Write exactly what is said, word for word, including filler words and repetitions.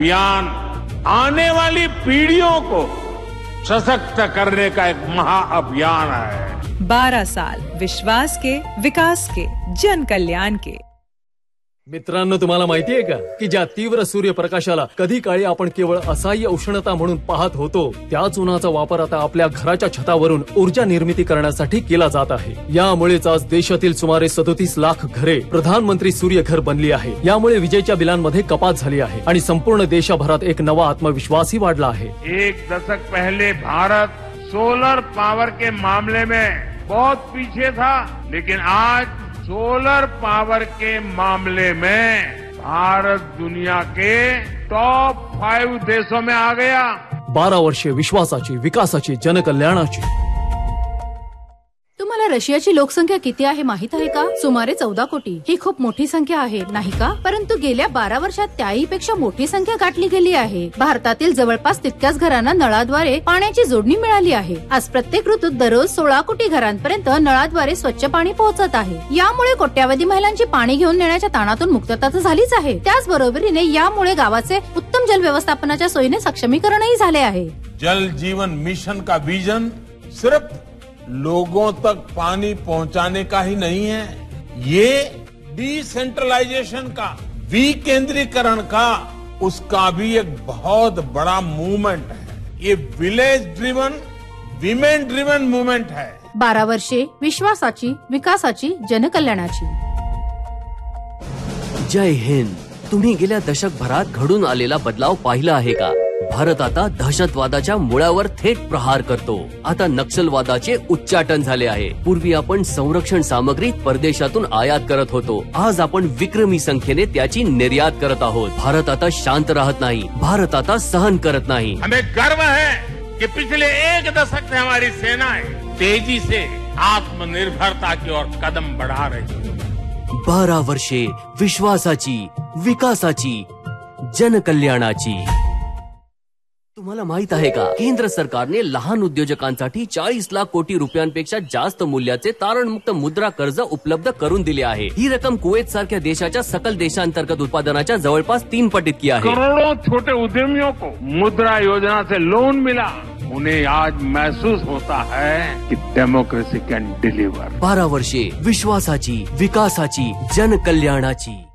अभियान आने वाली पीढ़ियों को सशक्त करने का एक महाअभियान है। बारह साल विश्वास के, विकास के, जन कल्याण के। मित्रांनो, तुम्हाला माहिती आहे का की ज्या तीव्र सूर्यप्रकाशाला कधी काळी आपण केवळ असह्य उष्णता म्हणून पाहत होतो, त्याच उन्हाचा वापर आता आपल्या घराच्या छतावरून ऊर्जा निर्मिती करण्यासाठी केला जात आहे। यामुळेच आज देशातील सुमारे सदोतीस लाख घरे प्रधानमंत्री सूर्य घर बनली आहे। यामुळे विजेच्या बिलांमध्ये कपात झाली आहे आणि संपूर्ण देशभरात एक नवा आत्मविश्वासही वाढला आहे। एक दशक पहले भारत सोलर पावर के मामले में बहुत पीछे था, लेकिन आज सोलर पावर के मामले में भारत दुनिया के टॉप फाइव देशों में आ गया। बारा वर्षे विश्वासाची, विकासाची, जनकल्याणाची। तुम्हाला रशियाची लोकसंख्या किती आहे माहित आहे का? सुमारे चौदा कोटी। ही खूप मोठी संख्या आहे, नाही का? परंतु गेल्या बारा वर्षात त्याही पेक्षा मोठी संख्या गाठली गेली आहे। भारतातील जवळपास तितक्याच घरांना नळाद्वारे पाण्याची जोडणी मिळाली आहे। आज प्रत्येक ऋतूत दररोज सोळा कोटी घरांपर्यंत नळाद्वारे स्वच्छ पाणी पोहोचत आहे। यामुळे कोट्यावधी महिलांची पाणी घेऊन नेण्याच्या ताणातून मुक्तता तर झालीच आहे, त्याचबरोबरीने यामुळे गावाचे उत्तम जल व्यवस्थापनाच्या सोयीने सक्षमीकरणही झाले आहे। जल जीवन मिशन का विजन सिर्फ लोगों तक पानी पहुंचाने का ही नहीं है, ये डिसेंट्रलाइजेशन का, विकेंद्रीकरण का, उसका भी एक बहुत बड़ा मूवमेंट है। ये village driven, women driven movement है। बारा वर्षे विश्वासाची, विकासाची, जनकल्याणाची। जय हिंद। तुम्ही गेल्या दशकभरात घडून आलेला बदलाव पाहिला आहे का? भारत आता दहशतवादाच्या मुळावर थेट प्रहार करतो। आता नक्षलवादाचे उच्चाटन झाले आहे। पूर्वी आपण संरक्षण सामग्री परदेशातून आयात करत होतो, आज आपण विक्रमी संख्येने त्याची निर्यात करत आहोत। भारत आता शांत राहत नाही, भारत आता सहन करत नाही। हमें गर्व है कि पिछले एक दशक से हमारी सेनाएं तेजी से आत्मनिर्भरता की ओर कदम बढ़ा रही है। बारा वर्षे विश्वासाची, विकासाची, जनकल्याणाची। तुम्हाला माहित आहे का, केंद्र सरकारने लहान उद्योजकांसाठी चाळीस लाख कोटी रुपयांपेक्षा जास्त मूल्याचे तारणमुक्त मुद्रा कर्ज उपलब्ध करून दिले आहे। ही रक्कम कुवेत सारख्या देशाच्या सकल देशांतर्गत उत्पादनाच्या जवळपास तीन पट इतकी आहे। करोड़ों छोटे उद्यमियों को मुद्रा योजना से लोन मिला। उन्हें आज महसूस होता है कि डेमोक्रेसी कैन डिलीवर। बारा वर्षे विश्वासाची, विकासाची, जनकल्याणाची।